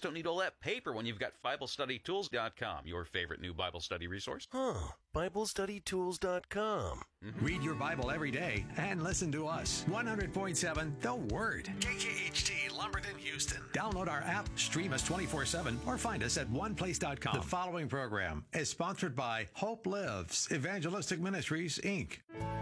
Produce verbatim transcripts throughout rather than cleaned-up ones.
don't need all that paper when you've got Bible Study Tools dot com, your favorite new Bible study resource. Huh. Bible Study Tools dot com. Mm-hmm. Read your Bible every day and listen to us. one hundred point seven The Word. K K H T, Lumberton, Houston. Download our app, stream us twenty-four seven, or find us at one place dot com. The following program is sponsored by Hope Lives Evangelistic Ministries, Incorporated.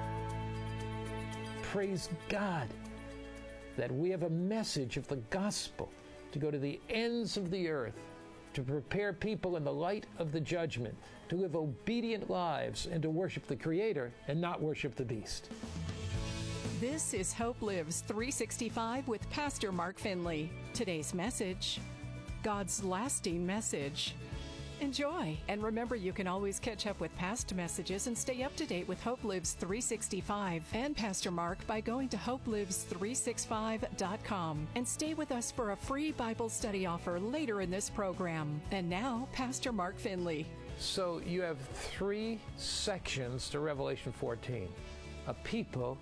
Praise God that we have a message of the gospel to go to the ends of the earth, to prepare people in the light of the judgment, to live obedient lives, and to worship the Creator and not worship the beast. This is Hope Lives three sixty-five with Pastor Mark Finley. Today's message, God's lasting message. Enjoy, and remember you can always catch up with past messages and stay up to date with Hope Lives three sixty-five and Pastor Mark by going to hope lives three sixty-five dot com and stay with us for a free Bible study offer later in this program. And now, Pastor Mark Finley. So you have three sections to Revelation fourteen. A people,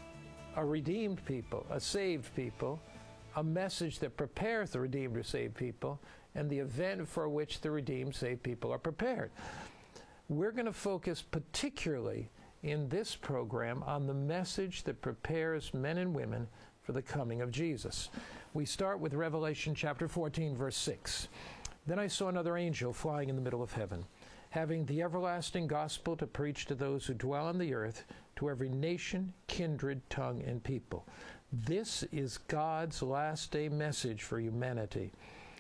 a redeemed people, a saved people, a message that prepares the redeemed or saved people, and the event for which the redeemed, saved people are prepared. We're going to focus particularly in this program on the message that prepares men and women for the coming of Jesus. We start with Revelation chapter fourteen, verse six. Then I saw another angel flying in the middle of heaven, having the everlasting gospel to preach to those who dwell on the earth, to every nation, kindred, tongue, and people. This is God's last day message for humanity.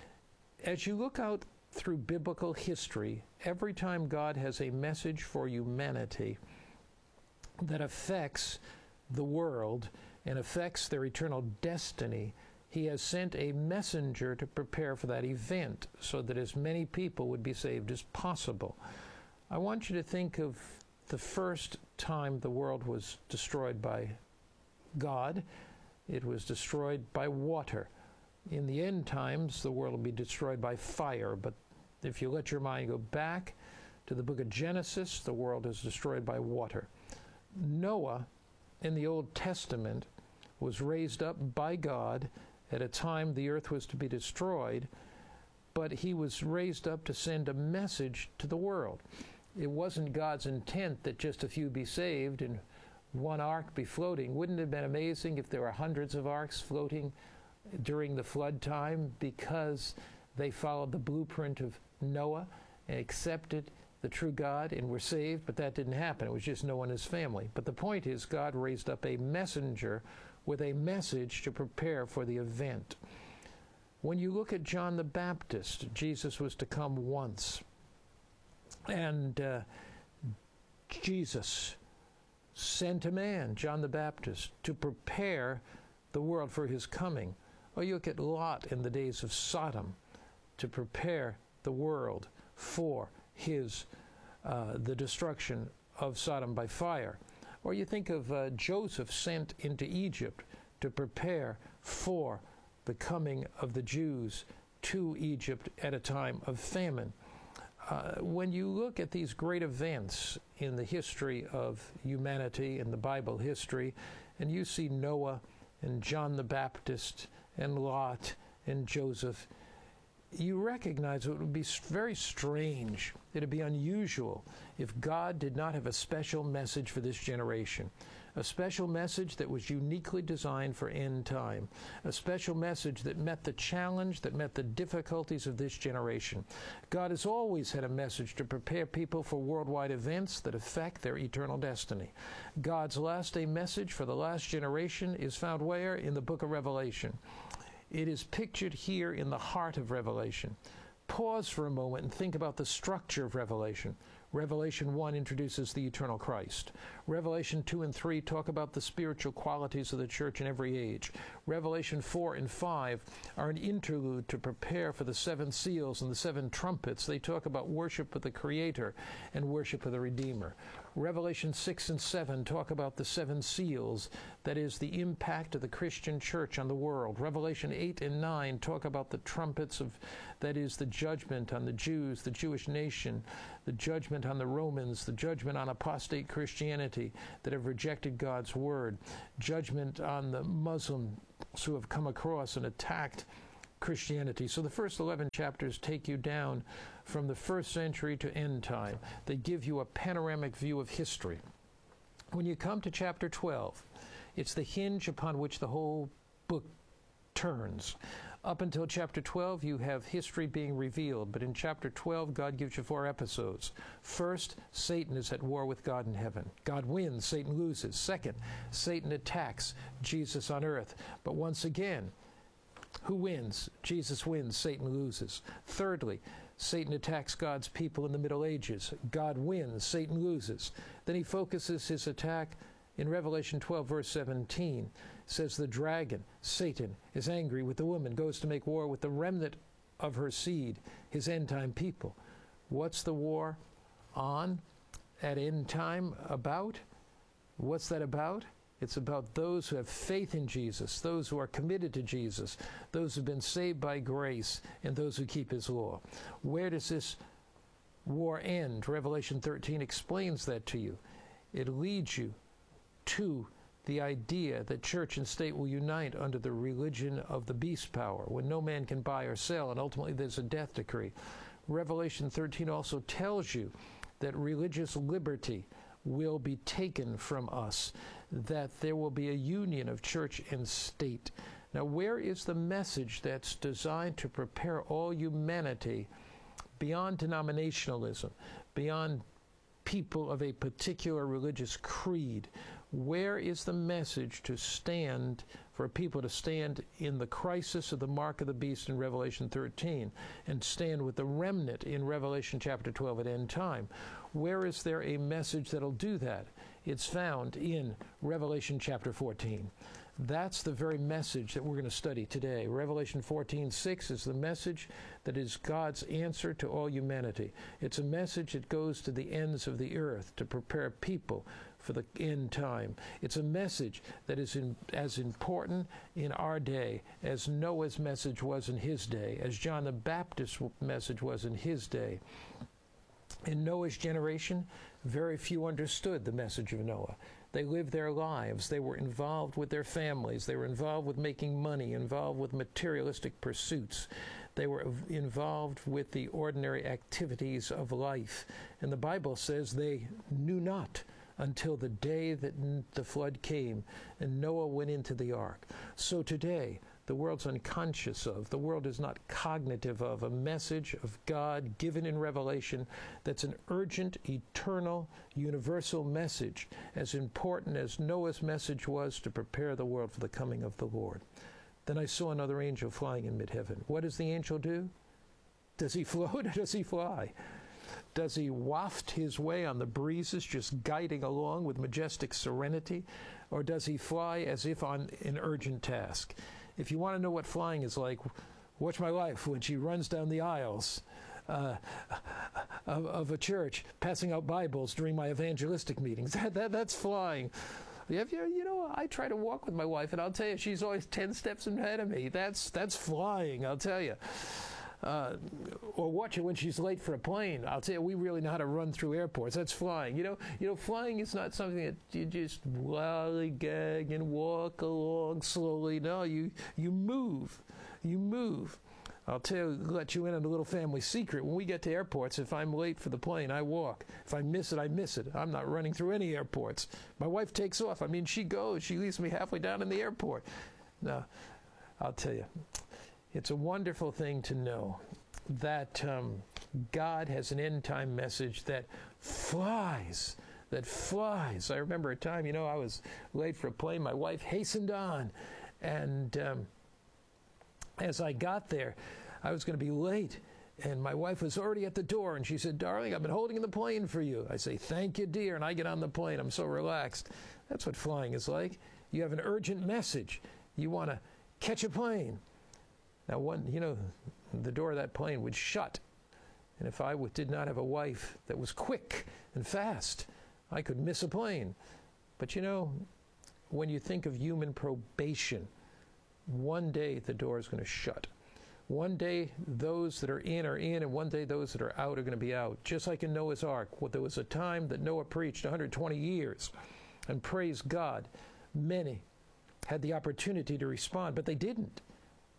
As you look out through biblical history, every time God has a message for humanity that affects the world and affects their eternal destiny, He has sent a messenger to prepare for that event so that as many people would be saved as possible. I want you to think of the first time the world was destroyed by God. It was destroyed by water. In the end times, the world will be destroyed by fire. But if you let your mind go back to the book of Genesis, the world is destroyed by water. Noah, in the Old Testament, was raised up by God at a time the earth was to be destroyed, but he was raised up to send a message to the world. It wasn't God's intent that just a few be saved and one ark be floating. Wouldn't it have been amazing if there were hundreds of arks floating during the flood time because they followed the blueprint of Noah and accepted the true God and were saved? But that didn't happen. It was just Noah and his family. But the point is, God raised up a messenger with a message to prepare for the event. When you look at John the Baptist, Jesus was to come once. And uh, Jesus sent a man, John the Baptist, to prepare the world for his coming. Or you look at Lot in the days of Sodom, to prepare the world for his uh, the destruction of Sodom by fire. Or you think of uh, Joseph sent into Egypt to prepare for the coming of the Jews to Egypt at a time of famine. Uh, when you look at these great events in the history of humanity and the Bible history, and you see Noah and John the Baptist and Lot and Joseph, you recognize it would be very strange, it would be unusual if God did not have a special message for this generation, a special message that was uniquely designed for end time, a special message that met the challenge, that met the difficulties of this generation. God has always had a message to prepare people for worldwide events that affect their eternal destiny. God's last day message for the last generation is found where? In the book of Revelation. It is pictured here in the heart of Revelation. Pause for a moment and think about the structure of Revelation. Revelation one introduces the eternal Christ. Revelation two and three talk about the spiritual qualities of the church in every age. Revelation four and five are an interlude to prepare for the seven seals and the seven trumpets. They talk about worship of the Creator and worship of the Redeemer. Revelation six and seven talk about the seven seals, that is, the impact of the Christian church on the world. Revelation eight and nine talk about the trumpets of, that is, the judgment on the Jews, the Jewish nation, the judgment on the Romans, the judgment on apostate Christianity that have rejected God's word, judgment on the Muslims who have come across and attacked Christianity. So the first eleven chapters take you down from the first century to end time. They give you a panoramic view of history. When you come to chapter twelve, it's the hinge upon which the whole book turns. Up until chapter twelve, you have history being revealed, but in chapter twelve, God gives you four episodes. First, Satan is at war with God in heaven. God wins, Satan loses. Second, Satan attacks Jesus on earth. But once again, who wins? Jesus wins, Satan loses. Thirdly, Satan attacks God's people in the Middle Ages. God wins, Satan loses. Then he focuses his attack in Revelation twelve, verse seventeen. Says the dragon, Satan, is angry with the woman, goes to make war with the remnant of her seed, his end-time people. What's the war on at end time about? What's that about? It's about those who have faith in Jesus, those who are committed to Jesus, those who have been saved by grace, and those who keep his law. Where does this war end? Revelation thirteen explains that to you. It leads you to the idea that church and state will unite under the religion of the beast power, when no man can buy or sell, and ultimately there's a death decree. Revelation thirteen also tells you that religious liberty will be taken from us, that there will be a union of church and state. Now, where is the message that's designed to prepare all humanity beyond denominationalism, beyond people of a particular religious creed? Where is the message to stand, for people to stand in the crisis of the mark of the beast in Revelation thirteen, and stand with the remnant in Revelation chapter twelve at end time? Where is there a message that'll do that? It's found in Revelation chapter fourteen. That's the very message that we're going to study today. Revelation fourteen six is the message that is God's answer to all humanity. It's a message that goes to the ends of the earth to prepare people for the end time. It's a message that is in, as important in our day as Noah's message was in his day, as John the Baptist's message was in his day. In Noah's generation, very few understood the message of Noah. They lived their lives. They were involved with their families. They were involved with making money, involved with materialistic pursuits. They were involved with the ordinary activities of life. And the Bible says they knew not until the day that the flood came and Noah went into the ark. So today, the world's unconscious of, the world is not cognitive of a message of God given in Revelation that's an urgent, eternal, universal message, as important as Noah's message was to prepare the world for the coming of the Lord. Then I saw another angel flying in mid-heaven. What does the angel do? Does he float or does he fly? Does he waft his way on the breezes, just guiding along with majestic serenity? Or does he fly as if on an urgent task? If you want to know what flying is like, watch my wife when she runs down the aisles uh, of, of a church, passing out Bibles during my evangelistic meetings. That, that, that's flying. Have you, you know, I try to walk with my wife, and I'll tell you, she's always ten steps ahead of me. That's, that's flying, I'll tell you. Uh, or watch her when she's late for a plane. I'll tell you, we really know how to run through airports. That's flying. You know, you know, flying is not something that you just lollygag and walk along slowly. No, you you move, you move. I'll tell you, let you in on a little family secret. When we get to airports, if I'm late for the plane, I walk. If I miss it, I miss it. I'm not running through any airports. My wife takes off. I mean, she goes. She leaves me halfway down in the airport. No, I'll tell you. It's a wonderful thing to know that um, God has an end-time message that flies, that flies. I remember a time, you know, I was late for a plane. My wife hastened on, and um, as I got there, I was going to be late, and my wife was already at the door, and she said, "Darling, I've been holding the plane for you." I say, "Thank you, dear," and I get on the plane. I'm so relaxed. That's what flying is like. You have an urgent message. You want to catch a plane. Now, one, you know, the door of that plane would shut. And if I w- did not have a wife that was quick and fast, I could miss a plane. But, you know, when you think of human probation, one day the door is going to shut. One day those that are in are in, and one day those that are out are going to be out. Just like in Noah's Ark, well, there was a time that Noah preached one hundred twenty years. And praise God, many had the opportunity to respond, but they didn't.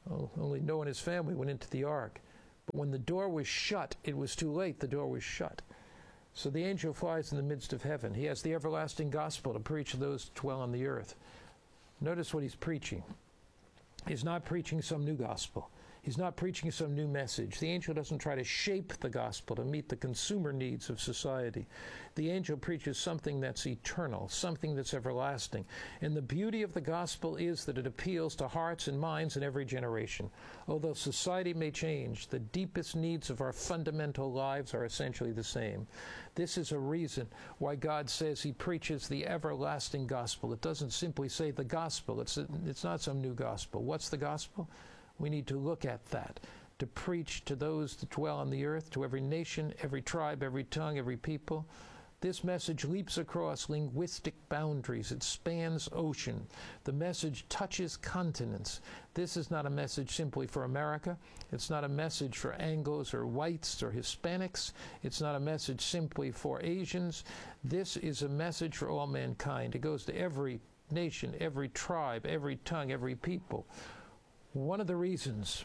Oh, only Noah and his family went into the ark. But when the door was shut, it was too late. The door was shut. So the angel flies in the midst of heaven. He has the everlasting gospel to preach to those who dwell on the earth. Notice what he's preaching. He's not preaching some new gospel. He's not preaching some new message. The angel doesn't try to shape the gospel to meet the consumer needs of society. The angel preaches something that's eternal, something that's everlasting. And the beauty of the gospel is that it appeals to hearts and minds in every generation. Although society may change, the deepest needs of our fundamental lives are essentially the same. This is a reason why God says he preaches the everlasting gospel. It doesn't simply say the gospel. It's, it's not some new gospel. What's the gospel? We need to look at that, to preach to those that dwell on the earth, to every nation, every tribe, every tongue, every people. This message leaps across linguistic boundaries. It spans ocean. The message touches continents. This is not a message simply for America. It's not a message for Anglos or whites or Hispanics. It's not a message simply for Asians. This is a message for all mankind. It goes to every nation, every tribe, every tongue, every people. One of the reasons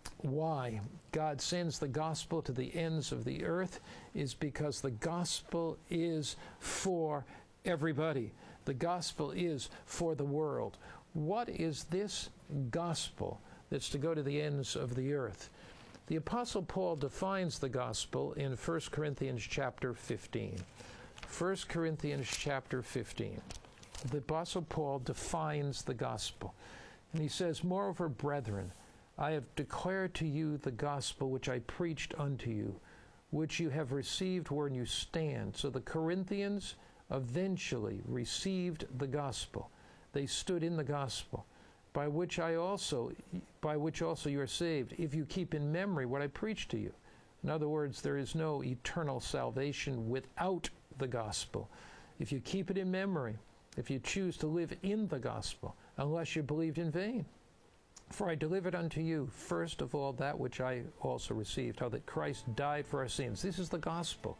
why God sends the gospel to the ends of the earth is because the gospel is for everybody. The gospel is for the world. What is this gospel that's to go to the ends of the earth? The Apostle Paul defines the gospel in First Corinthians chapter fifteen. First Corinthians chapter fifteen. The Apostle Paul defines the gospel. And he says, "Moreover, brethren, I have declared to you the gospel which I preached unto you, which you have received wherein you stand." So the Corinthians eventually received the gospel. They stood in the gospel, by which I also, by which also you are saved, if you keep in memory what I preached to you. In other words, there is no eternal salvation without the gospel. If you keep it in memory, if you choose to live in the gospel, unless you believed in vain. For I delivered unto you, first of all, that which I also received, how that Christ died for our sins. This is the gospel,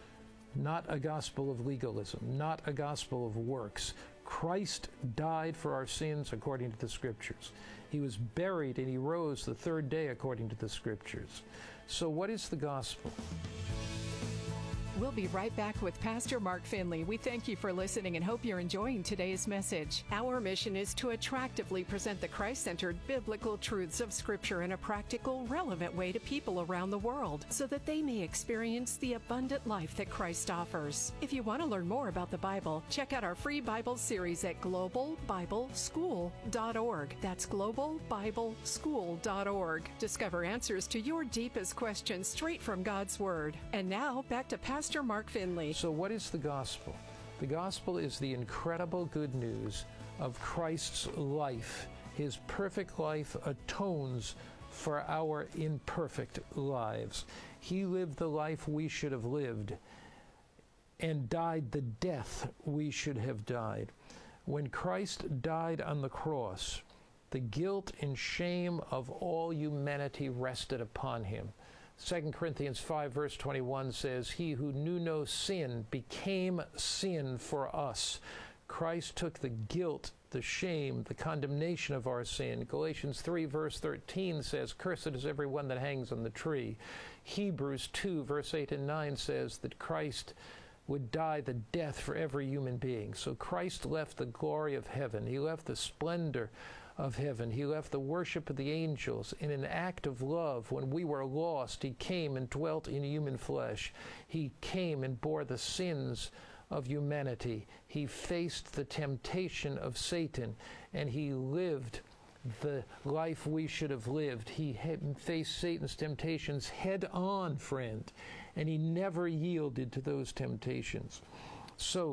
not a gospel of legalism, not a gospel of works. Christ died for our sins according to the Scriptures. He was buried and he rose the third day according to the Scriptures. So what is the gospel? We'll be right back with Pastor Mark Finley. We thank you for listening and hope you're enjoying today's message. Our mission is to attractively present the Christ-centered biblical truths of Scripture in a practical, relevant way to people around the world so that they may experience the abundant life that Christ offers. If you want to learn more about the Bible, check out our free Bible series at global bible school dot org. That's global bible school dot org. Discover answers to your deepest questions straight from God's Word. And now, back to Pastor Pastor Mark Finley. So what is the gospel? The gospel is the incredible good news of Christ's life. His perfect life atones for our imperfect lives. He lived the life we should have lived and died the death we should have died. When Christ died on the cross, the guilt and shame of all humanity rested upon him. Second Corinthians five verse twenty-one says, "He who knew no sin became sin for us." Christ took the guilt, the shame, the condemnation of our sin. Galatians three verse thirteen says, "Cursed is everyone that hangs on the tree." Hebrews two verse eight and nine says that Christ would die the death for every human being. So Christ left the glory of heaven. He left the splendor of heaven. He left the worship of the angels. In an act of love, when we were lost, he came and dwelt in human flesh. He came and bore the sins of humanity. He faced the temptation of Satan, and he lived the life we should have lived. He faced Satan's temptations head on, friend, and he never yielded to those temptations. So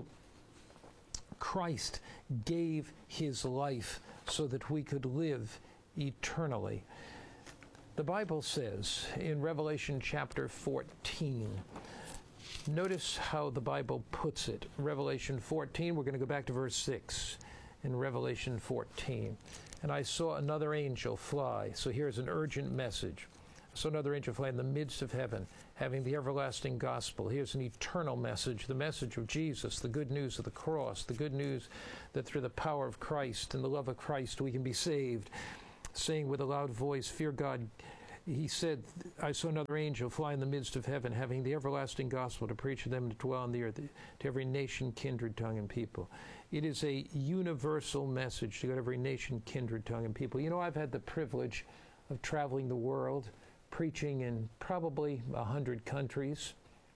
Christ gave his life so that we could live eternally. The Bible says in Revelation chapter fourteen, notice how the Bible puts it. Revelation fourteen, we're going to go back to verse six in Revelation fourteen. "And I saw another angel fly." So here's an urgent message. I saw another angel fly in the midst of heaven, having the everlasting gospel. Here's an eternal message, the message of Jesus, the good news of the cross, the good news that through the power of Christ and the love of Christ we can be saved. saying with a loud voice, "Fear God." He said, "I saw another angel fly in the midst of heaven, having the everlasting gospel to preach to them that dwell on the earth, to every nation, kindred, tongue, and people." It is a universal message to every nation, kindred, tongue, and people. You know, I've had the privilege of traveling the world, preaching in probably a hundred countries.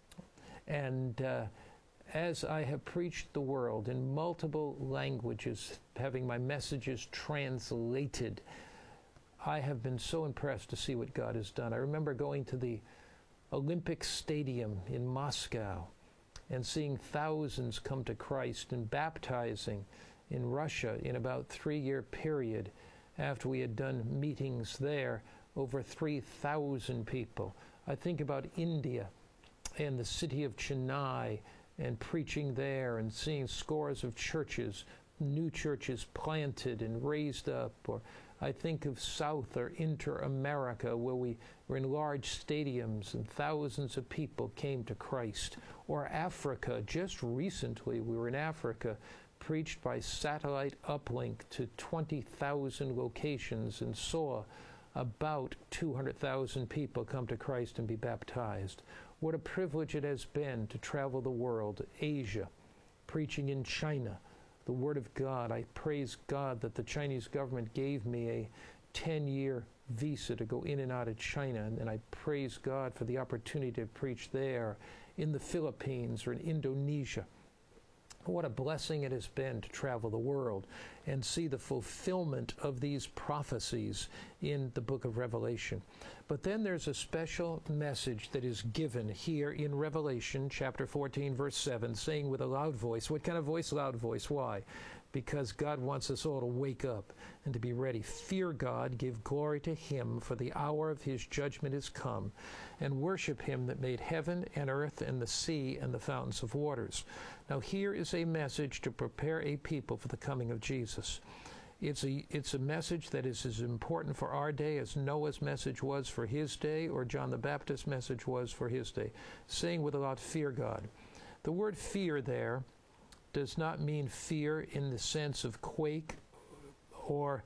And uh, as I have preached the world in multiple languages, having my messages translated, I have been so impressed to see what God has done. I remember going to the Olympic Stadium in Moscow and seeing thousands come to Christ and baptizing in Russia in about a three-year period. After we had done meetings there, over three thousand people. I think about India and the city of Chennai and preaching there and seeing scores of churches, new churches planted and raised up. Or I think of South or Inter-America, where we were in large stadiums and thousands of people came to Christ. Or Africa, just recently we were in Africa, preached by satellite uplink to twenty thousand locations and saw about two hundred thousand people come to Christ and be baptized. What a privilege it has been to travel the world, Asia, preaching in China, the Word of God. I praise God that the Chinese government gave me a ten-year visa to go in and out of China, and I praise God for the opportunity to preach there, in the Philippines or in Indonesia. What a blessing it has been to travel the world and see the fulfillment of these prophecies in the book of Revelation. But then there's a special message that is given here in Revelation chapter fourteen, verse seven, saying with a loud voice. What kind of voice? Loud voice. Why? Because God wants us all to wake up and to be ready. Fear God, give glory to Him, for the hour of His judgment is come, and worship Him that made heaven and earth and the sea and the fountains of waters. Now here is a message to prepare a people for the coming of Jesus. It's a, it's a message that is as important for our day as Noah's message was for his day, or John the Baptist's message was for his day, saying with a loud, fear God. The word fear there does not mean fear in the sense of quake or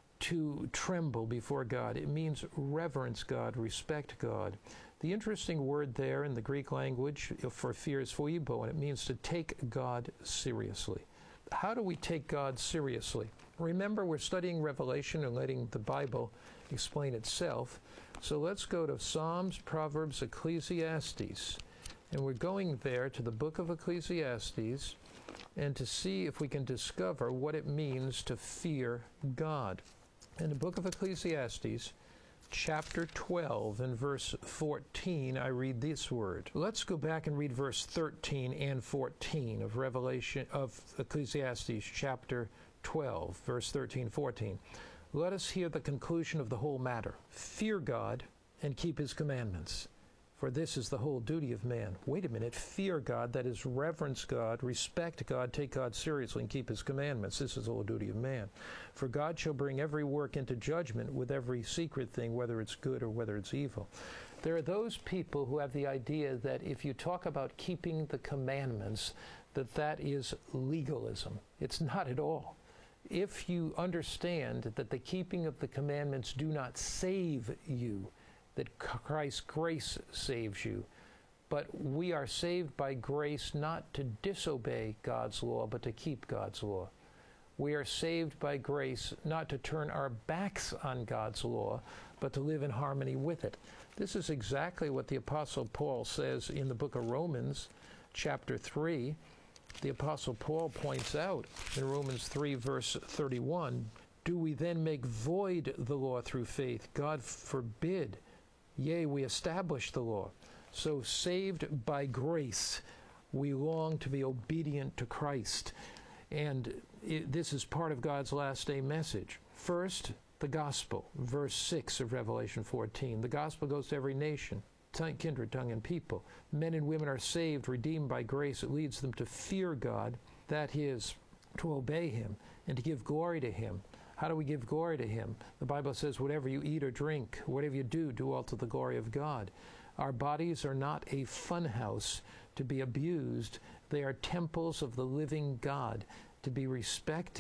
to tremble before God. It means reverence God, respect God. The interesting word there in the Greek language for fear is phoibo, and it means to take God seriously. How do we take God seriously? Remember, we're studying Revelation and letting the Bible explain itself. So let's go to Psalms, Proverbs, Ecclesiastes. And we're going there to the book of Ecclesiastes and to see if we can discover what it means to fear God. In the book of Ecclesiastes, chapter twelve and verse fourteen, I read this word. Let's go back and read verse thirteen and fourteen of Revelation of Ecclesiastes chapter twelve, verse thirteen, fourteen. Let us hear the conclusion of the whole matter. Fear God and keep His commandments, for this is the whole duty of man. Wait a minute. Fear God, that is reverence God, respect God, take God seriously, and keep His commandments. This is the whole duty of man. For God shall bring every work into judgment with every secret thing, whether it's good or whether it's evil. There are those people who have the idea that if you talk about keeping the commandments, that that is legalism. It's not at all. If you understand that the keeping of the commandments do not save you, that Christ's grace saves you, but we are saved by grace not to disobey God's law, but to keep God's law. We are saved by grace not to turn our backs on God's law, but to live in harmony with it. This is exactly what the Apostle Paul says in the book of Romans, chapter three. The Apostle Paul points out in Romans three, verse thirty-one, do we then make void the law through faith? God forbid. Yea, we establish the law. So saved by grace, we long to be obedient to Christ. And it, this is part of God's last day message. First, the gospel, verse six of Revelation fourteen. The gospel goes to every nation, tongue, kindred, tongue, and people. Men and women are saved, redeemed by grace. It leads them to fear God, that is, to obey Him and to give glory to Him. How do we give glory to Him? The Bible says, whatever you eat or drink, whatever you do, do all to the glory of God. Our bodies are not a fun house to be abused. They are temples of the living God to be respected.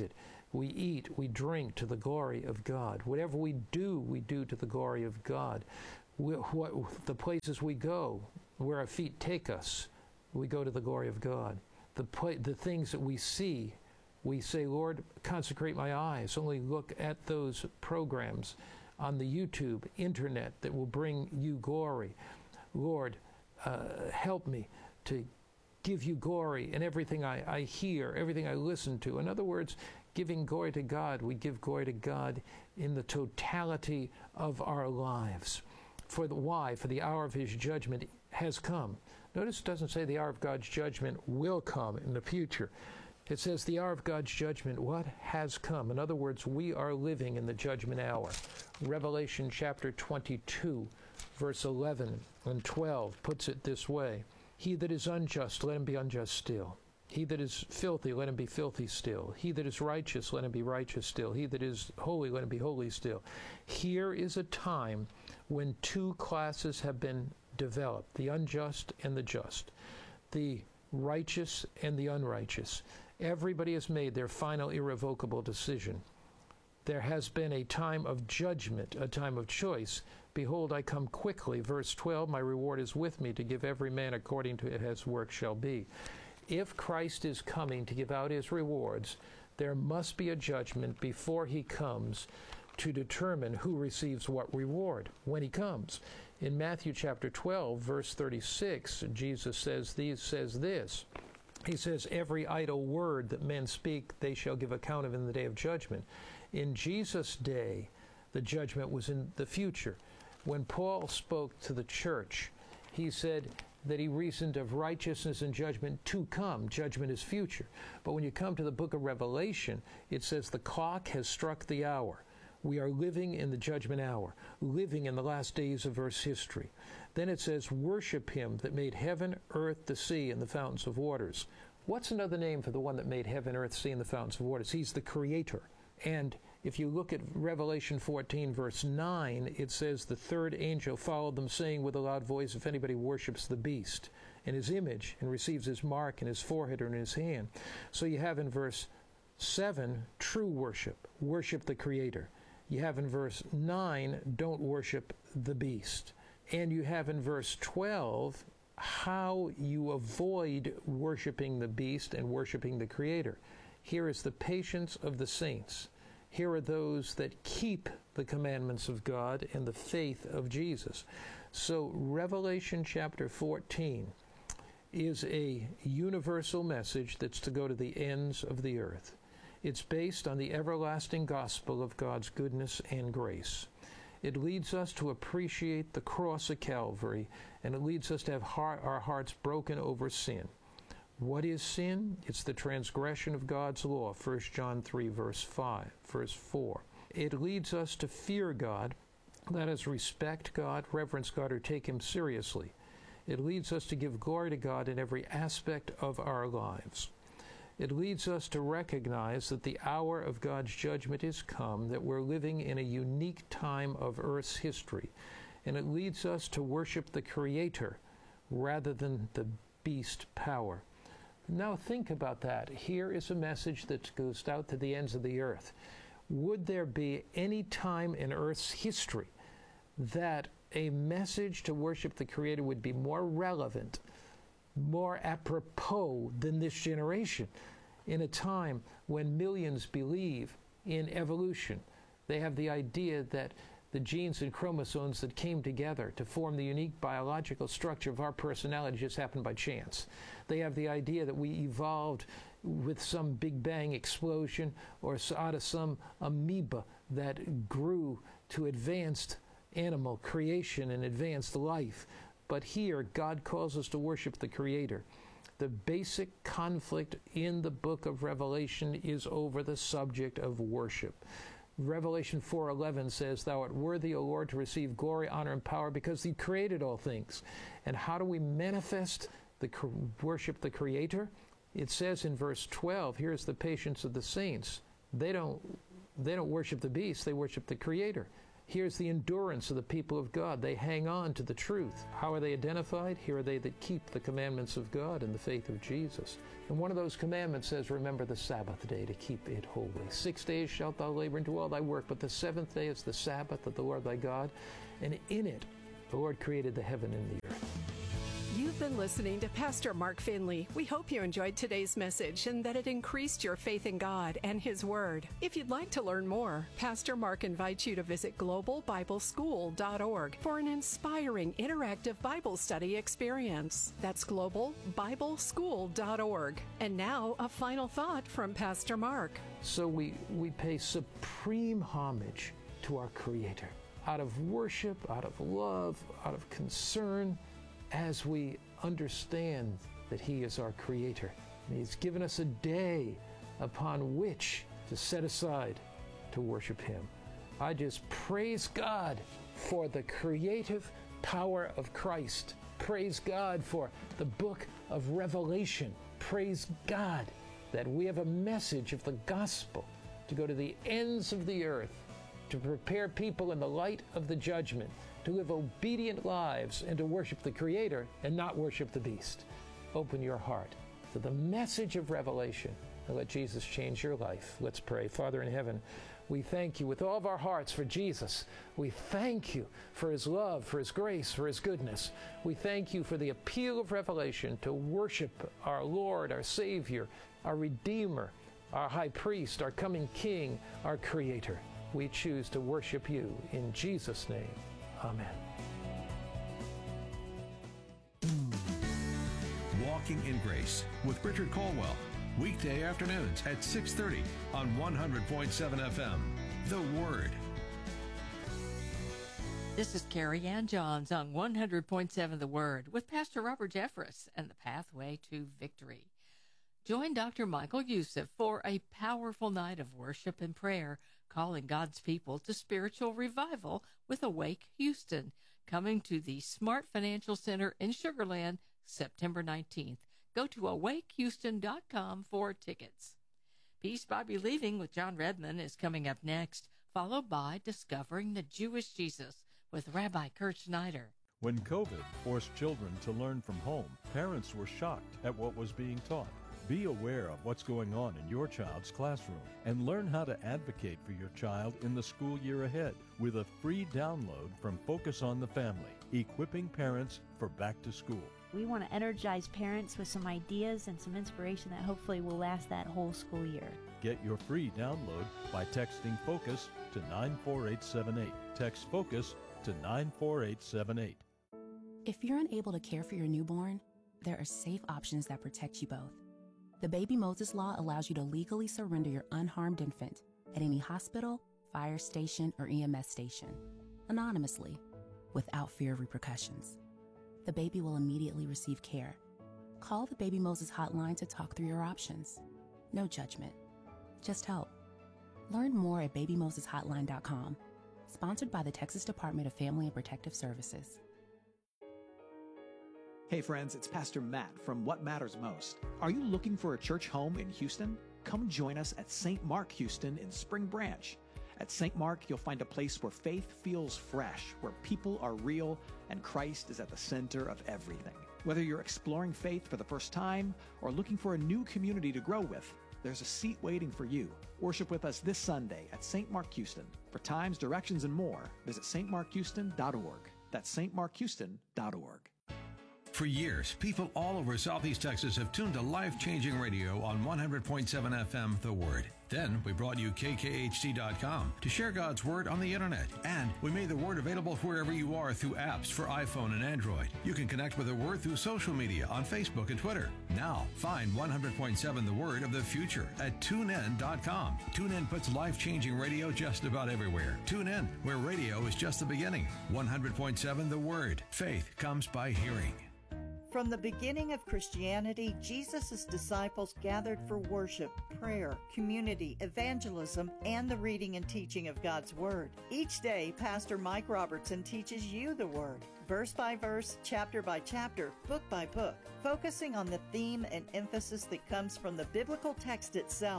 We eat, we drink to the glory of God. Whatever we do, we do to the glory of God. We, what, the places we go, where our feet take us, we go to the glory of God. The, the things that we see, we say, Lord, consecrate my eyes. Only look at those programs on the YouTube, internet, that will bring you glory. Lord, uh, help me to give you glory in everything I, I hear, everything I listen to. In other words, giving glory to God, we give glory to God in the totality of our lives. For the why? For the hour of his judgment has come. Notice it doesn't say the hour of God's judgment will come in the future. It says the hour of God's judgment, what? Has come. In other words, we are living in the judgment hour. Revelation chapter twenty-two, verse eleven and twelve puts it this way. He that is unjust, let him be unjust still. He that is filthy, let him be filthy still. He that is righteous, let him be righteous still. He that is holy, let him be holy still. Here is a time when two classes have been developed, the unjust and the just, the righteous and the unrighteous. Everybody has made their final irrevocable decision. There has been a time of judgment, a time of choice. Behold, I come quickly. Verse twelve, my reward is with me to give every man according to his work shall be. If Christ is coming to give out his rewards, there must be a judgment before he comes to determine who receives what reward when he comes. In Matthew chapter twelve, verse thirty-six, Jesus says these says this. He says, every idle word that men speak, they shall give account of in the day of judgment. In Jesus' day, the judgment was in the future. When Paul spoke to the church, he said that he reasoned of righteousness and judgment to come. Judgment is future. But when you come to the book of Revelation, it says the clock has struck the hour. We are living in the judgment hour, living in the last days of Earth's history. Then it says, worship him that made heaven, earth, the sea, and the fountains of waters. What's another name for the one that made heaven, earth, sea, and the fountains of waters? He's the creator. And if you look at Revelation fourteen, verse nine, it says, the third angel followed them, saying with a loud voice, if anybody worships the beast and his image and receives his mark in his forehead or in his hand. So you have in verse seven, true worship, worship the creator. You have in verse nine, don't worship the beast. And you have in verse twelve, how you avoid worshiping the beast and worshiping the creator. Here is the patience of the saints. Here are those that keep the commandments of God and the faith of Jesus. So Revelation chapter fourteen is a universal message that's to go to the ends of the earth. It's based on the everlasting gospel of God's goodness and grace. It leads us to appreciate the cross of Calvary, and it leads us to have heart, our hearts broken over sin. What is sin? It's the transgression of God's law, First John three, verse five, verse four. It leads us to fear God, let us respect God, reverence God, or take him seriously. It leads us to give glory to God in every aspect of our lives. It leads us to recognize that the hour of God's judgment is come, that we're living in a unique time of Earth's history. And it leads us to worship the Creator rather than the beast power. Now think about that. Here is a message that goes out to the ends of the earth. Would there be any time in Earth's history that a message to worship the Creator would be more relevant, more apropos than this generation, in a time when millions believe in evolution? They have the idea that the genes and chromosomes that came together to form the unique biological structure of our personality just happened by chance. They have the idea that we evolved with some Big Bang explosion or out of some amoeba that grew to advanced animal creation and advanced life. But here, God calls us to worship the Creator. The basic conflict in the book of Revelation is over the subject of worship. Revelation four eleven says, thou art worthy, O Lord, to receive glory, honor, and power, because thee created all things. And how do we manifest the worship the Creator? It says in verse twelve, here's the patience of the saints. They don't, they don't worship the beast, they worship the Creator. Here's the endurance of the people of God. They hang on to the truth. How are they identified? Here are they that keep the commandments of God and the faith of Jesus. And one of those commandments says, remember the Sabbath day to keep it holy. Six days shalt thou labor and do all thy work, but the seventh day is the Sabbath of the Lord thy God. And in it, the Lord created the heaven and the earth. You've been listening to Pastor Mark Finley. We hope you enjoyed today's message and that it increased your faith in God and His Word. If you'd like to learn more, Pastor Mark invites you to visit global bible school dot org for an inspiring interactive Bible study experience. That's global bible school dot org. And now, a final thought from Pastor Mark. So we, we pay supreme homage to our Creator out of worship, out of love, out of concern, as we understand that He is our Creator. And He's given us a day upon which to set aside to worship Him. I just praise God for the creative power of Christ. Praise God for the book of Revelation. Praise God that we have a message of the gospel to go to the ends of the earth, to prepare people in the light of the judgment, to live obedient lives and to worship the Creator and not worship the beast. Open your heart to the message of Revelation and let Jesus change your life. Let's pray. Father in heaven, we thank you with all of our hearts for Jesus. We thank you for His love, for His grace, for His goodness. We thank you for the appeal of Revelation to worship our Lord, our Savior, our Redeemer, our High Priest, our coming King, our Creator. We choose to worship you in Jesus' name. Amen. Walking in Grace with Richard Colwell. Weekday afternoons at six thirty on one hundred point seven F M. The Word. This is Carrie Ann Johns on one hundred point seven The Word with Pastor Robert Jeffress and the Pathway to Victory. Join Doctor Michael Youssef for a powerful night of worship and prayer, calling God's people to spiritual revival with Awake Houston, coming to the Smart Financial Center in Sugar Land, September nineteenth. Go to awake houston dot com for tickets. Peace by Believing with John Redmond is coming up next, followed by Discovering the Jewish Jesus with Rabbi Kurt Schneider. When COVID forced children to learn from home, parents were shocked at what was being taught. Be aware of what's going on in your child's classroom and learn how to advocate for your child in the school year ahead with a free download from Focus on the Family, equipping parents for back to school. We want to energize parents with some ideas and some inspiration that hopefully will last that whole school year. Get your free download by texting FOCUS to nine four eight seven eight. Text FOCUS to nine four eight seven eight. If you're unable to care for your newborn, there are safe options that protect you both. The Baby Moses Law allows you to legally surrender your unharmed infant at any hospital, fire station, or E M S station, anonymously, without fear of repercussions. The baby will immediately receive care. Call the Baby Moses hotline to talk through your options. No judgment, just help. Learn more at baby moses hotline dot com. Sponsored by the Texas Department of Family and Protective Services. Hey friends, it's Pastor Matt from What Matters Most. Are you looking for a church home in Houston? Come join us at Saint Mark Houston in Spring Branch. At Saint Mark, you'll find a place where faith feels fresh, where people are real, and Christ is at the center of everything. Whether you're exploring faith for the first time or looking for a new community to grow with, there's a seat waiting for you. Worship with us this Sunday at Saint Mark Houston. For times, directions, and more, visit st mark houston dot org. That's st mark houston dot org. For years, people all over Southeast Texas have tuned to life-changing radio on one hundred point seven F M, The Word. Then we brought you K K H T dot com to share God's Word on the internet. And we made the Word available wherever you are through apps for iPhone and Android. You can connect with the Word through social media on Facebook and Twitter. Now, find one hundred point seven The Word of the future at tune in dot com. TuneIn puts life-changing radio just about everywhere. Tune in, where radio is just the beginning. one hundred point seven The Word. Faith comes by hearing. From the beginning of Christianity, Jesus' disciples gathered for worship, prayer, community, evangelism, and the reading and teaching of God's Word. Each day, Pastor Mike Robertson teaches you the Word, verse by verse, chapter by chapter, book by book, focusing on the theme and emphasis that comes from the biblical text itself.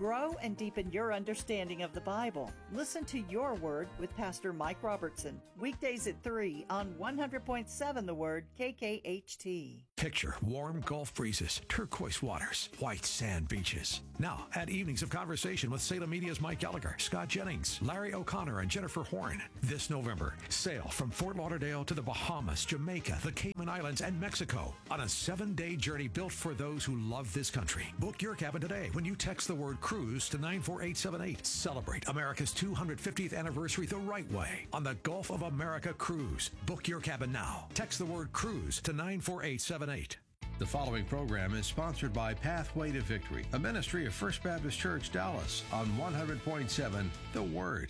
Grow and deepen your understanding of the Bible. Listen to Your Word with Pastor Mike Robertson. Weekdays at three on one hundred point seven The Word, K K H T. Picture warm Gulf breezes, turquoise waters, white sand beaches. Now, at Evenings of Conversation with Salem Media's Mike Gallagher, Scott Jennings, Larry O'Connor, and Jennifer Horn. This November, sail from Fort Lauderdale to the Bahamas, Jamaica, the Cayman Islands, and Mexico on a seven-day journey built for those who love this country. Book your cabin today when you text the word cruise to nine four eight seven eight. Celebrate America's two hundred fiftieth anniversary the right way on the Gulf of America Cruise. Book your cabin now. Text the word cruise to nine four eight seven eight. The following program is sponsored by Pathway to Victory, a ministry of First Baptist Church, Dallas, on one hundred point seven The Word.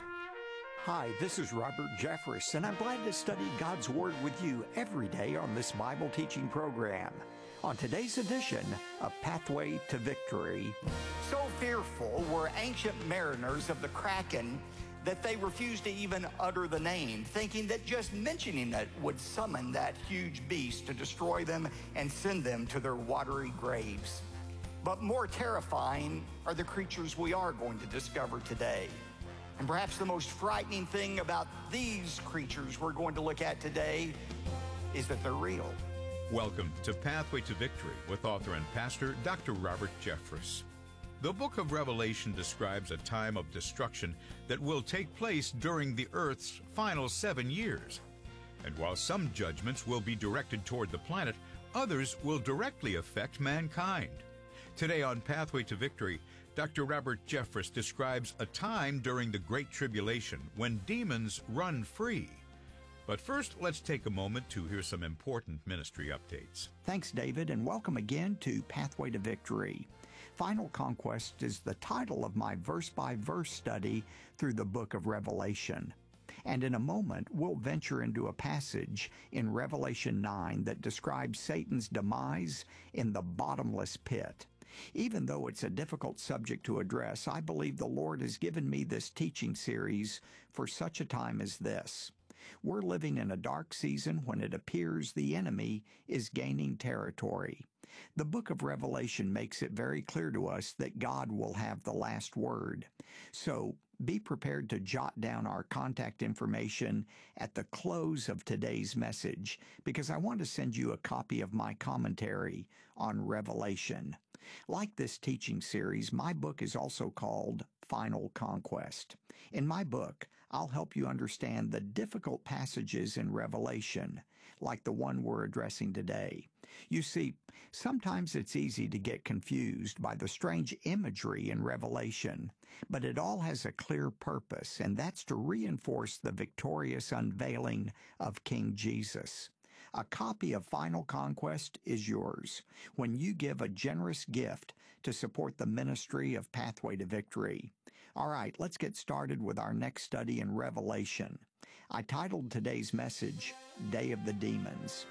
Hi, this is Robert Jeffress, and I'm glad to study God's Word with you every day on this Bible teaching program. On today's edition of Pathway to Victory. So fearful were ancient mariners of the Kraken that they refused to even utter the name, thinking that just mentioning it would summon that huge beast to destroy them and send them to their watery graves. But more terrifying are the creatures we are going to discover today. And perhaps the most frightening thing about these creatures we're going to look at today is that they're real. Welcome to Pathway to Victory with author and pastor Doctor Robert Jeffress. The book of Revelation describes a time of destruction that will take place during the earth's final seven years. And while some judgments will be directed toward the planet, others will directly affect mankind. Today on Pathway to Victory, Doctor Robert Jeffress describes a time during the Great Tribulation when demons run free. But first, let's take a moment to hear some important ministry updates. Thanks, David, and welcome again to Pathway to Victory. Final Conquest is the title of my verse-by-verse study through the book of Revelation. And in a moment, we'll venture into a passage in Revelation nine that describes Satan's demise in the bottomless pit. Even though it's a difficult subject to address, I believe the Lord has given me this teaching series for such a time as this. We're living in a dark season when it appears the enemy is gaining territory. The book of Revelation makes it very clear to us that God will have the last word. So be prepared to jot down our contact information at the close of today's message, because I want to send you a copy of my commentary on Revelation. Like this teaching series, my book is also called Final Conquest. In my book, I'll help you understand the difficult passages in Revelation, like the one we're addressing today. You see, sometimes it's easy to get confused by the strange imagery in Revelation, but it all has a clear purpose, and that's to reinforce the victorious unveiling of King Jesus. A copy of Final Conquest is yours when you give a generous gift to support the ministry of Pathway to Victory. All right, let's get started with our next study in Revelation. I titled today's message, Day of the Demons.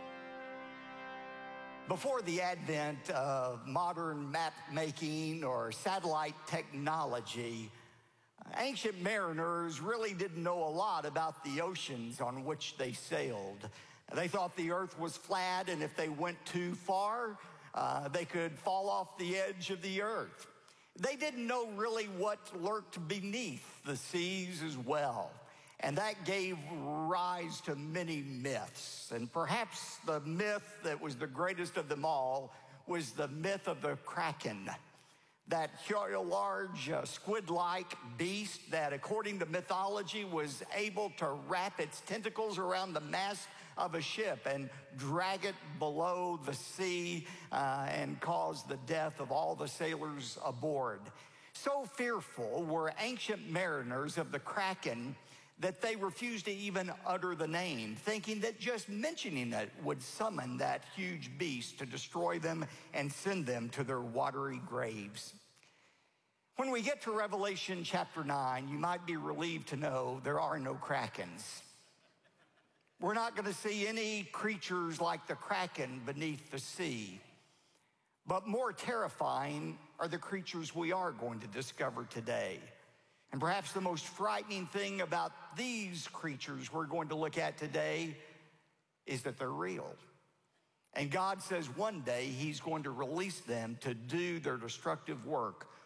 Before the advent of modern map making or satellite technology, ancient mariners really didn't know a lot about the oceans on which they sailed. They thought the earth was flat, and if they went too far, uh, they could fall off the edge of the earth. They didn't know really what lurked beneath the seas as well. And that gave rise to many myths. And perhaps the myth that was the greatest of them all was the myth of the Kraken. That large uh, squid-like beast that, according to mythology, was able to wrap its tentacles around the mast of a ship and drag it below the sea uh, and cause the death of all the sailors aboard. So fearful were ancient mariners of the Kraken that they refused to even utter the name, thinking that just mentioning it would summon that huge beast to destroy them and send them to their watery graves. When we get to Revelation chapter nine, you might be relieved to know there are no Krakens. We're not going to see any creatures like the Kraken beneath the sea. But more terrifying are the creatures we are going to discover today. And perhaps the most frightening thing about these creatures we're going to look at today is that they're real. And God says one day he's going to release them to do their destructive work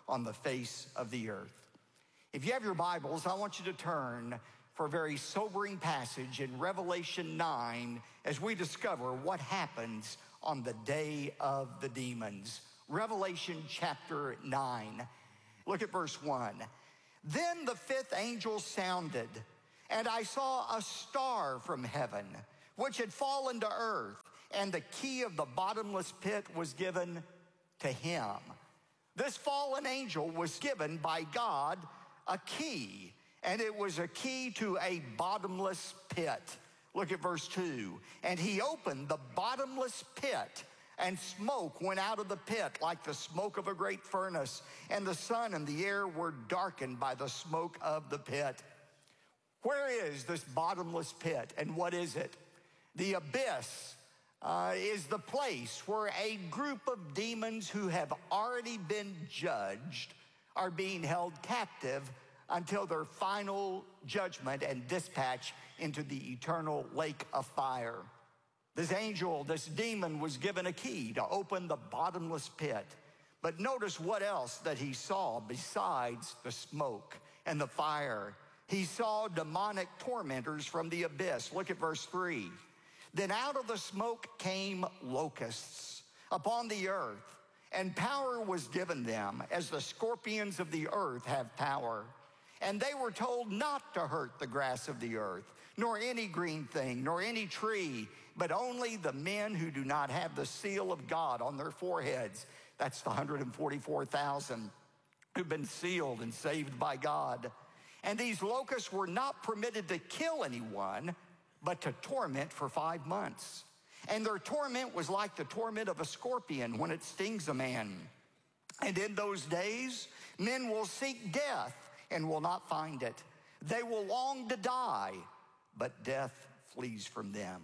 on the face of the earth. If you have your Bibles, I want you to turn for a very sobering passage in Revelation nine as we discover what happens on the day of the demons. Revelation chapter nine. Look at verse one. Then the fifth angel sounded, and I saw a star from heaven, which had fallen to earth, and the key of the bottomless pit was given to him. This fallen angel was given by God a key, and it was a key to a bottomless pit. Look at verse two. And he opened the bottomless pit, and smoke went out of the pit like the smoke of a great furnace, and the sun and the air were darkened by the smoke of the pit. Where is this bottomless pit, and what is it? The abyss uh, is the place where a group of demons who have already been judged are being held captive until their final judgment and dispatch into the eternal lake of fire. This angel, this demon, was given a key to open the bottomless pit. But notice what else that he saw besides the smoke and the fire. He saw demonic tormentors from the abyss. Look at verse three. Then out of the smoke came locusts upon the earth, and power was given them as the scorpions of the earth have power. And they were told not to hurt the grass of the earth, nor any green thing, nor any tree, but only the men who do not have the seal of God on their foreheads. That's the one hundred forty-four thousand who've been sealed and saved by God. And these locusts were not permitted to kill anyone, but to torment for five months. And their torment was like the torment of a scorpion when it stings a man. And in those days, men will seek death and will not find it. They will long to die, but death flees from them.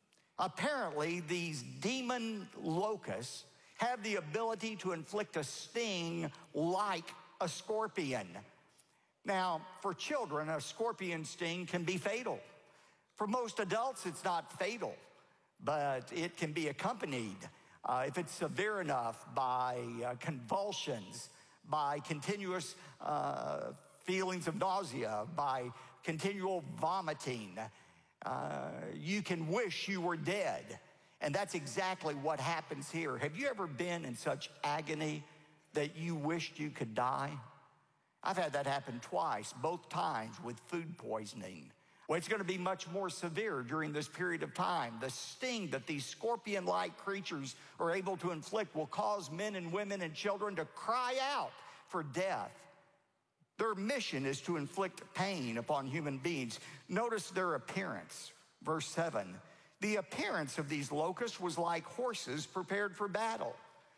Apparently, these demon locusts have the ability to inflict a sting like a scorpion. Now, for children, a scorpion sting can be fatal. For most adults, it's not fatal, but it can be accompanied, uh, if it's severe enough, by uh, convulsions, by continuous uh, feelings of nausea, by continual vomiting. Uh, you can wish you were dead. And that's exactly what happens here. Have you ever been in such agony that you wished you could die? I've had that happen twice, both times with food poisoning. Well, it's going to be much more severe during this period of time. The sting that these scorpion-like creatures are able to inflict will cause men and women and children to cry out for death. Their mission is to inflict pain upon human beings. Notice their appearance. Verse seven. The appearance of these locusts was like horses prepared for battle.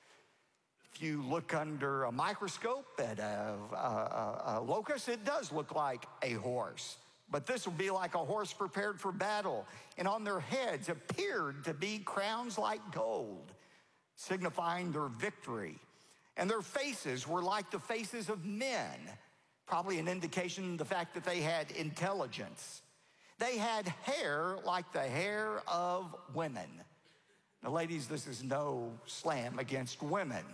If you look under a microscope at a, a, a locust, it does look like a horse. But this will be like a horse prepared for battle. And on their heads appeared to be crowns like gold, signifying their victory. And their faces were like the faces of men, probably an indication of the fact that they had intelligence. They had hair like the hair of women. Now, ladies, this is no slam against women.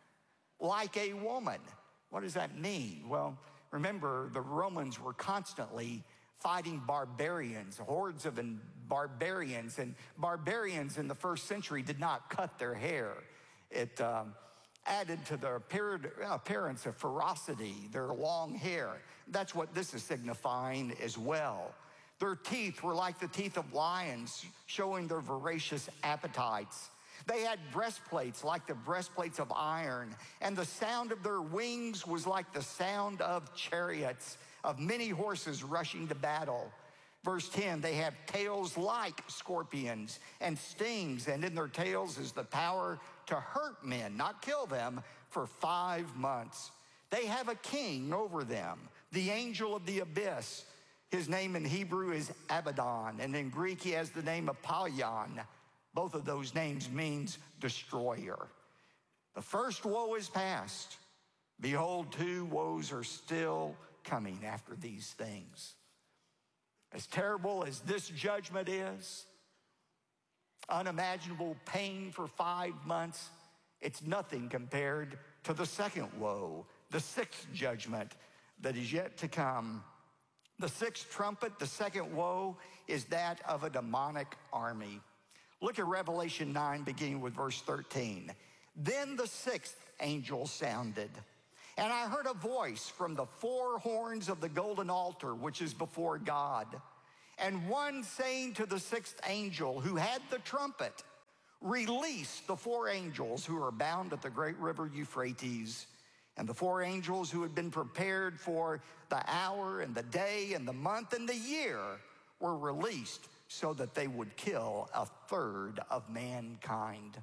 Like a woman. What does that mean? Well, remember, the Romans were constantly fighting barbarians, hordes of barbarians, and barbarians in the first century did not cut their hair. It um, added to their appearance of ferocity, their long hair. That's what this is signifying as well. Their teeth were like the teeth of lions, showing their voracious appetites. They had breastplates like the breastplates of iron, and the sound of their wings was like the sound of chariots, of many horses rushing to battle. Verse ten, they have tails like scorpions and stings, and in their tails is the power to hurt men, not kill them, for five months. They have a king over them, the angel of the abyss. His name in Hebrew is Abaddon, and in Greek he has the name Apollyon. Both of those names means destroyer. The first woe is past. Behold, two woes are still coming after these things. As terrible as this judgment is, unimaginable pain for five months, it's nothing compared to the second woe the sixth judgment that is yet to come. The sixth trumpet, the second woe, is that of a demonic army. Look at Revelation nine, beginning with verse thirteen. Then the sixth angel sounded, and I heard a voice from the four horns of the golden altar, which is before God, and one saying to the sixth angel who had the trumpet, release the four angels who are bound at the great river Euphrates. And the four angels who had been prepared for the hour and the day and the month and the year were released so that they would kill a third of mankind.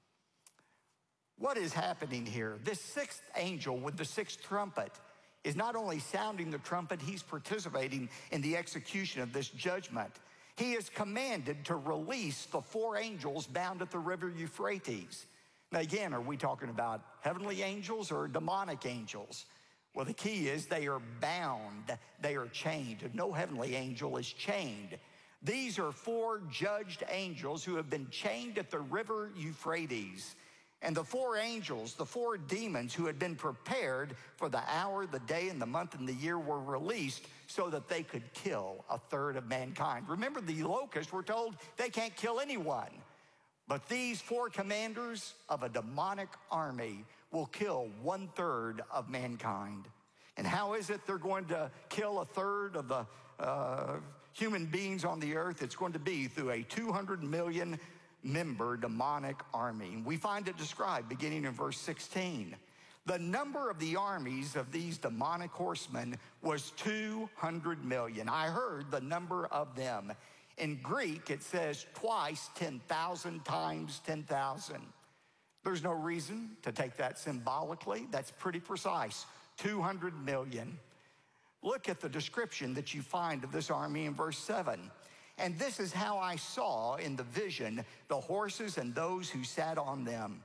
What is happening here? This sixth angel with the sixth trumpet is not only sounding the trumpet, he's participating in the execution of this judgment. He is commanded to release the four angels bound at the river Euphrates. Now again, are we talking about heavenly angels or demonic angels? Well, the key is they are bound, they are chained. No heavenly angel is chained. These are four judged angels who have been chained at the river Euphrates. And the four angels, the four demons who had been prepared for the hour, the day, and the month, and the year were released so that they could kill a third of mankind. Remember, the locusts were told they can't kill anyone. But these four commanders of a demonic army will kill one third of mankind. And how is it they're going to kill a third of the uh, human beings on the earth? It's going to be through a two hundred million member demonic army. We find it described beginning in verse sixteen. The number of the armies of these demonic horsemen was two hundred million. I heard the number of them. In Greek, it says twice ten thousand times ten thousand. There's no reason to take that symbolically. That's pretty precise. two hundred million. Look at the description that you find of this army in verse seven. And this is how I saw in the vision the horses and those who sat on them.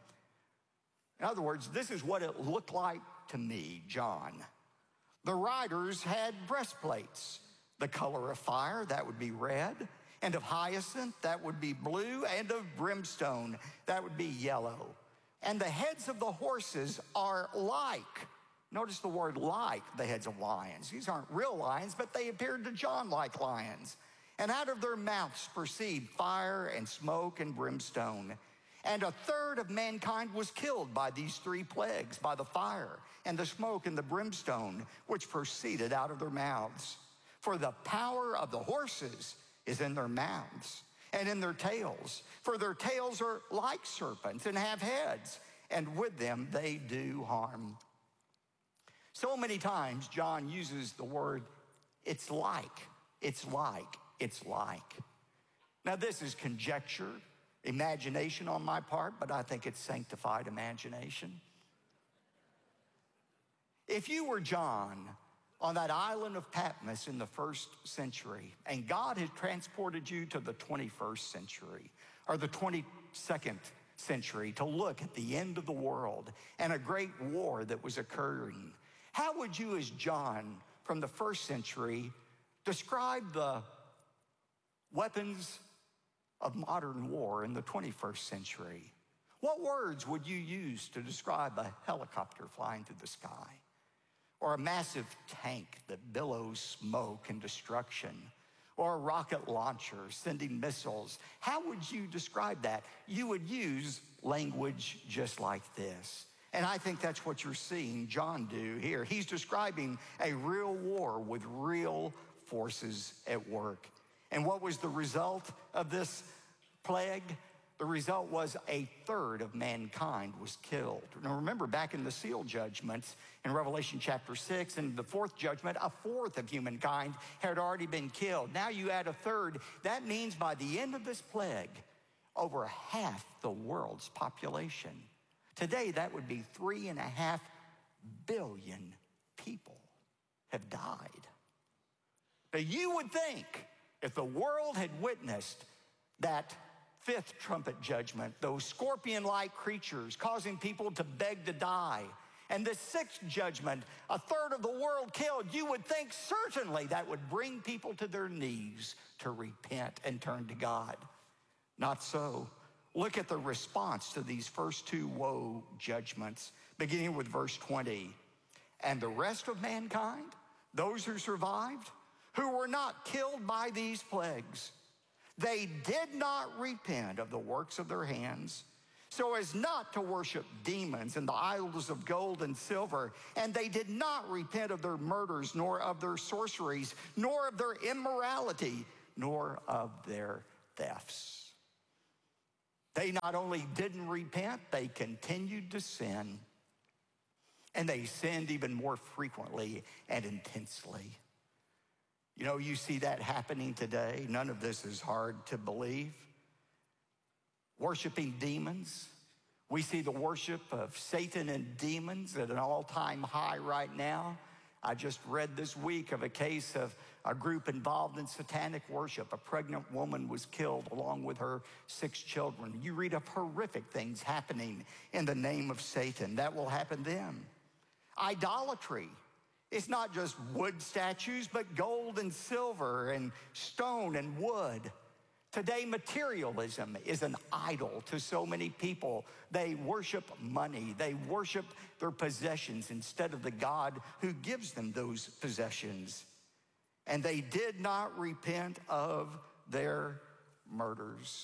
In other words, this is what it looked like to me, John. The riders had breastplates, the color of fire, that would be red, and of hyacinth, that would be blue, and of brimstone, that would be yellow. And the heads of the horses are like, notice the word like, the heads of lions. These aren't real lions, but they appeared to John like lions. And out of their mouths proceed fire and smoke and brimstone. And a third of mankind was killed by these three plagues, by the fire and the smoke and the brimstone, which proceeded out of their mouths. For the power of the horses is in their mouths and in their tails. For their tails are like serpents and have heads, and with them they do harm. So many times John uses the word, it's like, it's like, it's like. Now this is conjecture, imagination on my part, but I think it's sanctified imagination. If you were John on that island of Patmos in the first century, and God had transported you to the twenty-first century or the twenty-second century to look at the end of the world and a great war that was occurring, how would you as John from the first century describe the weapons of modern war in the twenty-first century? What words would you use to describe a helicopter flying through the sky? Or a massive tank that billows smoke and destruction? Or a rocket launcher sending missiles? How would you describe that? You would use language just like this. And I think that's what you're seeing John do here. He's describing a real war with real forces at work. And what was the result of this plague? The result was a third of mankind was killed. Now remember, back in the seal judgments in Revelation chapter six, and the fourth judgment, a fourth of humankind had already been killed. Now you add a third. That means by the end of this plague, over half the world's population. Today, that would be three and a half billion people have died. Now you would think if the world had witnessed that fifth trumpet judgment, those scorpion-like creatures causing people to beg to die, and the sixth judgment, a third of the world killed, you would think certainly that would bring people to their knees to repent and turn to God. Not so. Look at the response to these first two woe judgments, beginning with verse twenty. And the rest of mankind, those who survived, who were not killed by these plagues, they did not repent of the works of their hands, so as not to worship demons and the idols of gold and silver. And they did not repent of their murders, nor of their sorceries, nor of their immorality, nor of their thefts. They not only didn't repent, they continued to sin. And they sinned even more frequently and intensely. You know, you see that happening today. None of this is hard to believe. Worshiping demons. We see the worship of Satan and demons at an all-time high right now. I just read this week of a case of a group involved in satanic worship. A pregnant woman was killed along with her six children. You read of horrific things happening in the name of Satan. That will happen then. Idolatry. It's not just wood statues, but gold and silver and stone and wood. Today, materialism is an idol to so many people. They worship money. They worship their possessions instead of the God who gives them those possessions. And they did not repent of their murders.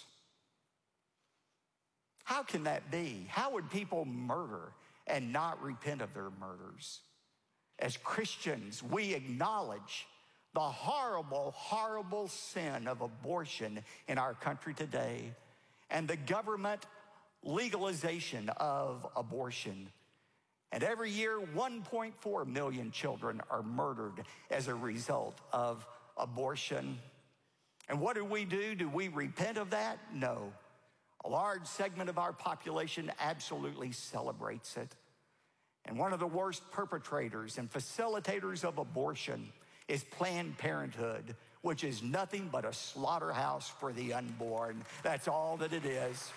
How can that be? How would people murder and not repent of their murders? As Christians, we acknowledge the horrible, horrible sin of abortion in our country today and the government legalization of abortion. And every year, one point four million children are murdered as a result of abortion. And what do we do? Do we repent of that? No. A large segment of our population absolutely celebrates it. And one of the worst perpetrators and facilitators of abortion is Planned Parenthood, which is nothing but a slaughterhouse for the unborn. That's all that it is.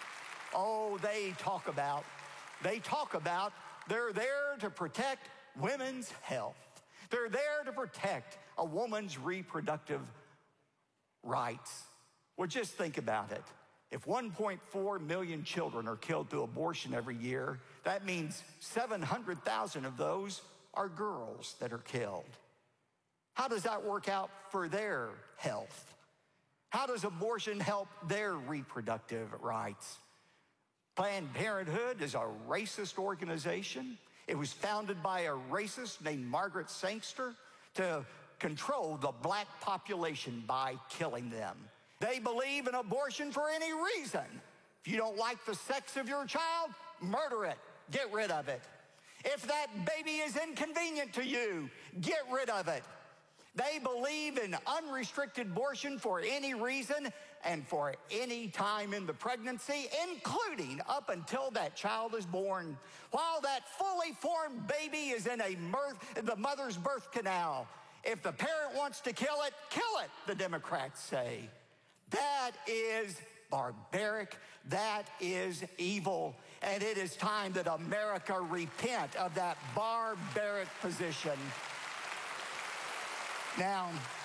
Oh, they talk about, they talk about they're there to protect women's health. They're there to protect a woman's reproductive rights. Well, just think about it. If one point four million children are killed through abortion every year, that means seven hundred thousand of those are girls that are killed. How does that work out for their health? How does abortion help their reproductive rights? Planned Parenthood is a racist organization. It was founded by a racist named Margaret Sangster to control the black population by killing them. They believe in abortion for any reason. If you don't like the sex of your child, murder it. Get rid of it. If that baby is inconvenient to you, get rid of it. They believe in unrestricted abortion for any reason and for any time in the pregnancy, including up until that child is born. While that fully formed baby is in a mirth, in the mother's birth canal, if the parent wants to kill it, kill it, the Democrats say. That is barbaric. That is evil. And it is time that America repent of that barbaric position. Now,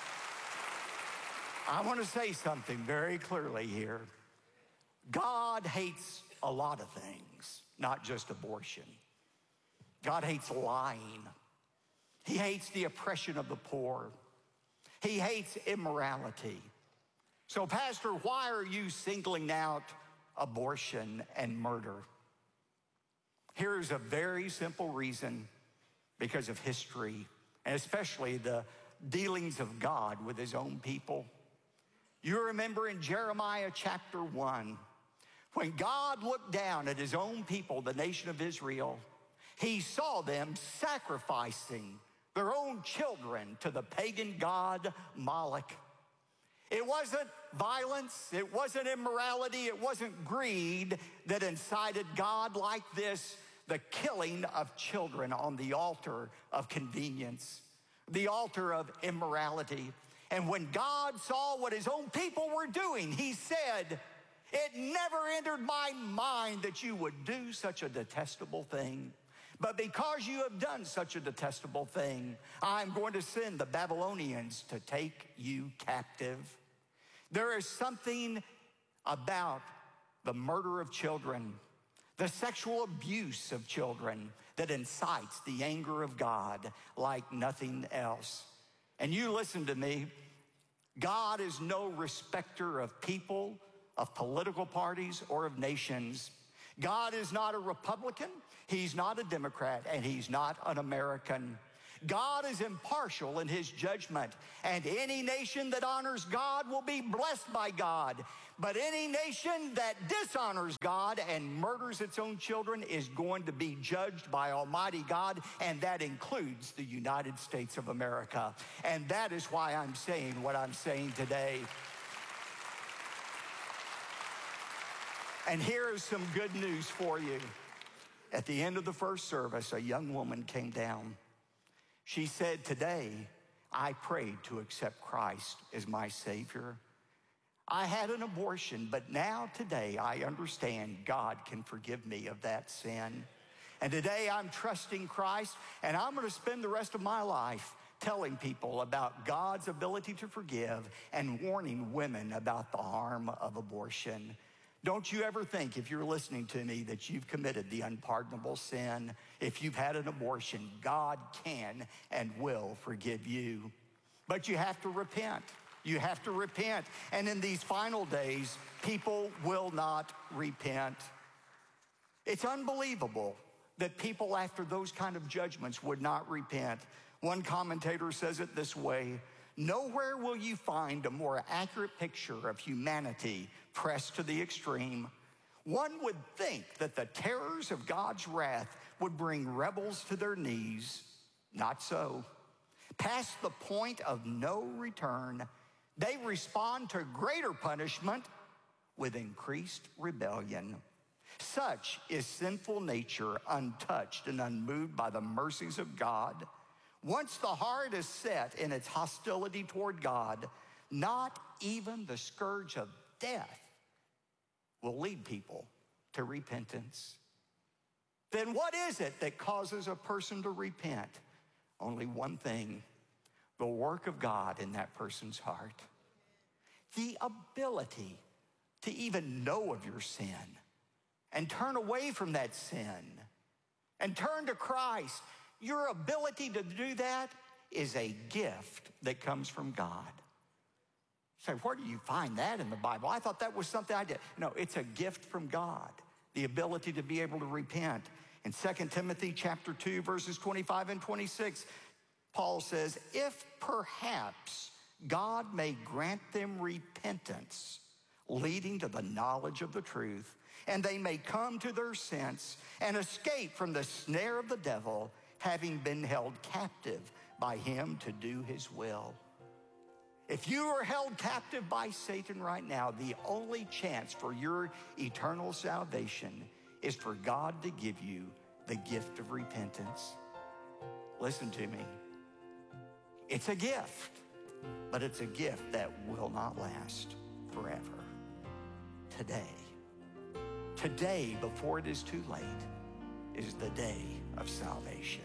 I want to say something very clearly here. God hates a lot of things, not just abortion. God hates lying. He hates the oppression of the poor. He hates immorality. So, Pastor, why are you singling out abortion and murder? Here's a very simple reason: because of history, and especially the dealings of God with his own people. You remember in Jeremiah chapter one, when God looked down at his own people, the nation of Israel, he saw them sacrificing their own children to the pagan god Moloch. It wasn't violence, it wasn't immorality, it wasn't greed that incited God like this, the killing of children on the altar of convenience, the altar of immorality. And when God saw what his own people were doing, he said, "It never entered my mind that you would do such a detestable thing. But because you have done such a detestable thing, I'm going to send the Babylonians to take you captive." There is something about the murder of children the sexual abuse of children that incites the anger of God like nothing else. And you listen to me, God is no respecter of people, of political parties, or of nations. God is not a Republican, He's not a Democrat, and He's not an American. God is impartial in His judgment, and any nation that honors God will be blessed by God. But any nation that dishonors God and murders its own children is going to be judged by Almighty God, and that includes the United States of America. And that is why I'm saying what I'm saying today. And here is some good news for you. At the end of the first service, a young woman came down. She said, "Today, I prayed to accept Christ as my Savior. I had an abortion, but now today I understand God can forgive me of that sin. And today I'm trusting Christ, and I'm going to spend the rest of my life telling people about God's ability to forgive and warning women about the harm of abortion." Don't you ever think, if you're listening to me, that you've committed the unpardonable sin. If you've had an abortion, God can and will forgive you. But you have to repent. You have to repent. And in these final days, people will not repent. It's unbelievable that people after those kind of judgments would not repent. One commentator says it this way: nowhere will you find a more accurate picture of humanity pressed to the extreme. One would think that the terrors of God's wrath would bring rebels to their knees. Not so. Past the point of no return, they respond to greater punishment with increased rebellion. Such is sinful nature, untouched and unmoved by the mercies of God. Once the heart is set in its hostility toward God, not even the scourge of death will lead people to repentance. Then what is it that causes a person to repent? Only one thing: the work of God in that person's heart. The ability to even know of your sin and turn away from that sin and turn to Christ. Your ability to do that is a gift that comes from God. You say, where do you find that in the Bible? I thought that was something I did. No, it's a gift from God, the ability to be able to repent. In Second Timothy chapter two, verses twenty-five and twenty-six, Paul says, if perhaps God may grant them repentance, leading to the knowledge of the truth, and they may come to their sense and escape from the snare of the devil, having been held captive by him to do his will. If you are held captive by Satan right now, the only chance for your eternal salvation is for God to give you the gift of repentance. Listen to me. It's a gift, but it's a gift that will not last forever. Today, today, before it is too late, is the day of salvation.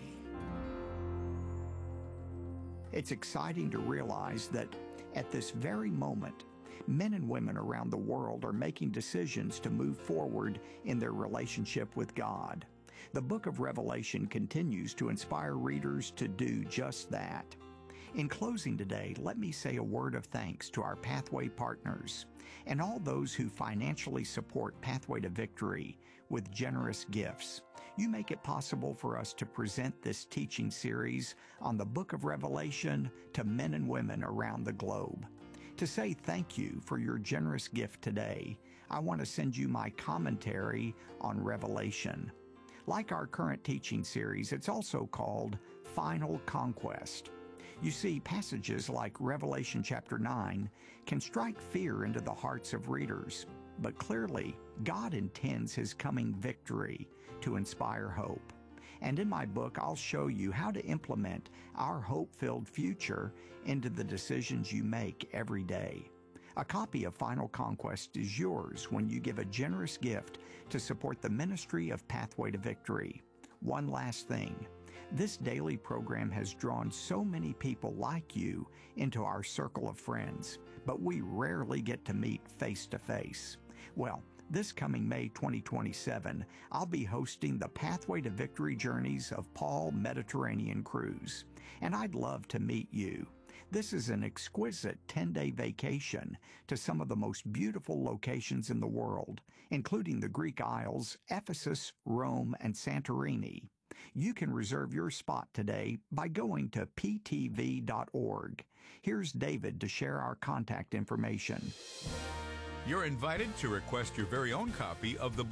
It's exciting to realize that at this very moment, men and women around the world are making decisions to move forward in their relationship with God. The book of Revelation continues to inspire readers to do just that. In closing today, let me say a word of thanks to our Pathway partners and all those who financially support Pathway to Victory with generous gifts. You make it possible for us to present this teaching series on the book of Revelation to men and women around the globe. To say thank you for your generous gift today, I want to send you my commentary on Revelation. Like our current teaching series, it's also called Final Conquest. You see, passages like Revelation chapter nine can strike fear into the hearts of readers, but clearly, God intends His coming victory to inspire hope. And in my book, I'll show you how to implement our hope-filled future into the decisions you make every day. A copy of Final Conquest is yours when you give a generous gift to support the ministry of Pathway to Victory. One last thing. This daily program has drawn so many people like you into our circle of friends, but we rarely get to meet face to face. Well, This coming May twenty twenty-seven, I'll be hosting the Pathway to Victory Journeys of Paul Mediterranean Cruise, and I'd love to meet you. This is an exquisite ten-day vacation to some of the most beautiful locations in the world, including the Greek Isles, Ephesus, Rome, and Santorini. You can reserve your spot today by going to p t v dot org. Here's David to share our contact information. You're invited to request your very own copy of the